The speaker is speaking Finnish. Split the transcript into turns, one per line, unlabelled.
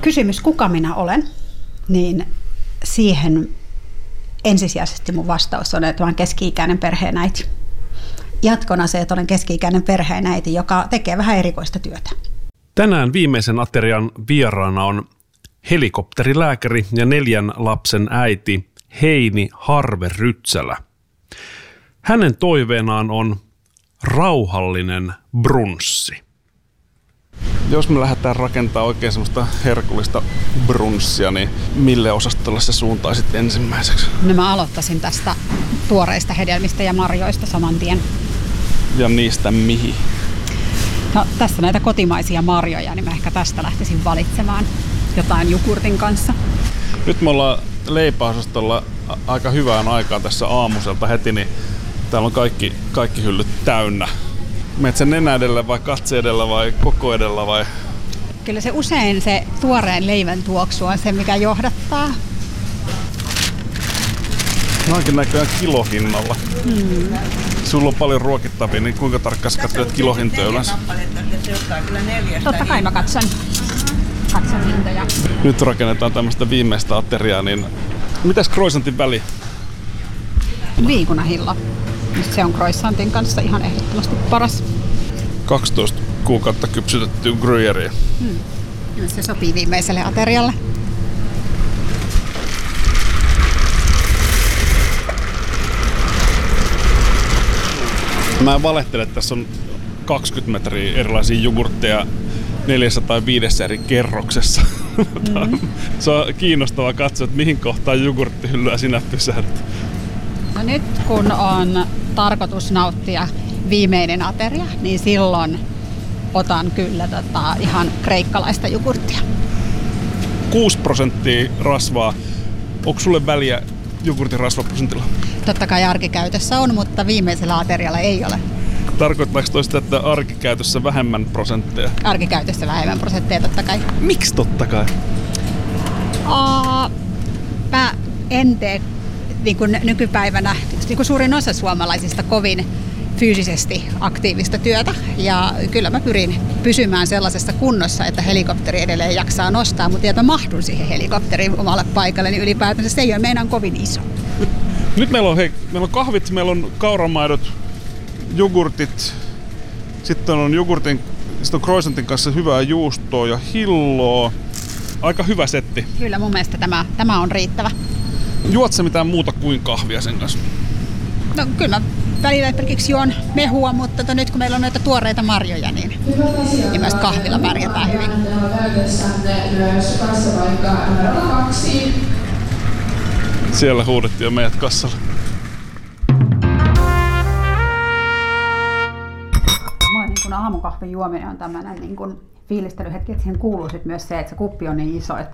Kysymys, kuka minä olen, niin siihen ensisijaisesti mun vastaus on, että olen keski-ikäinen perheenäiti. Jatkona se, että olen keski-ikäinen perheenäiti, joka tekee vähän erikoista työtä.
Tänään viimeisen aterian vieraana on helikopterilääkäri ja 4 lapsen äiti Heini Harve-Rytsälä. Hänen toiveenaan on rauhallinen brunssi. Jos me lähdetään rakentamaan oikein semmoista herkullista brunssia, niin mille osastolle se suuntaisit ensimmäiseksi?
No mä aloittaisin tästä tuoreista hedelmistä ja marjoista saman tien.
Ja niistä mihin?
No tässä näitä kotimaisia marjoja, niin mä ehkä tästä lähtisin valitsemaan jotain jogurtin kanssa.
Nyt me ollaan leipäosastolla aika hyvään aikaan tässä aamuselta heti, niin täällä on kaikki hyllyt täynnä. Menet sen nenä edellä vai katse edellä vai koko edellä vai?
Kyllä se usein se tuoreen leivän tuoksu on se, mikä johdattaa.
Noinkin näköjään kilohinnalla. Sulla on paljon ruokittavia, niin kuinka tarkkaan sä katselet kilohintoja yleensä?
Totta kai mä katson hintoja.
Nyt rakennetaan tämmöistä viimeistä ateriaa, niin mitäs croissantin väli?
Viikunahilla. Se on croissantin kanssa ihan ehdottomasti paras.
12 kuukautta kypsytettyä gruyeriä.
Se sopii viimeiselle aterialle.
Mä en valehtele, että tässä on 20 metriä erilaisia jogurtteja 405 eri kerroksessa. Se on kiinnostavaa katsoa, että mihin kohtaan jogurttihyllyä sinä pysähdyt.
No nyt kun on tarkoitus nauttia viimeinen ateria, niin silloin otan kyllä ihan kreikkalaista jogurttia.
6% rasvaa. Onko sulle väliä jogurtin rasvaprosentilla?
Totta kai arkikäytössä on, mutta viimeisellä aterialla ei ole.
Tarkoittaako toi sitä, että arkikäytössä vähemmän prosentteja?
Arkikäytössä vähemmän prosentteja totta kai.
Miksi totta kai?
Mä en tee niin kuin nykypäivänä niin kuin suurin osa suomalaisista kovin fyysisesti aktiivista työtä. Ja kyllä mä pyrin pysymään sellaisessa kunnossa, että helikopteri edelleen jaksaa nostaa, mutta että mä mahdun siihen helikopteriin omalle paikalle, niin ylipäätänsä se ei ole meinaan kovin iso.
Nyt meillä on kahvit, meillä on kauramaidot, jogurtit, sitten on croissantin kanssa hyvää juustoa ja hilloa. Aika hyvä setti.
Kyllä mun mielestä tämä on riittävä.
Juot sä mitään muuta kuin kahvia sen kanssa?
No kyllä mä välillä esimerkiksi juon mehua, mutta nyt kun meillä on noita tuoreita marjoja, niin myös kahvilla pärjätään hyvin.
Siellä huudettiin jo meidät kassalla.
Mulla niin kun aamukahvin juominen on tämmöinen niin kun fiilistelyhetki, että siihen kuuluu sit myös se, että se kuppi on niin iso, että